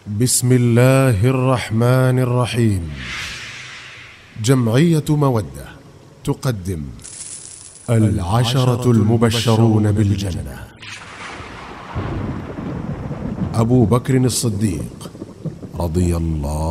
بسم الله الرحمن الرحيم. جمعية مودة تقدم 10 المبشرون بالجنة. أبو بكر الصديق رضي الله